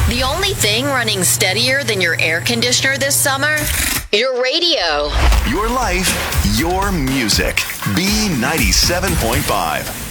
The only thing running steadier than your air conditioner this summer? Your radio. Your life, your music. B97.5.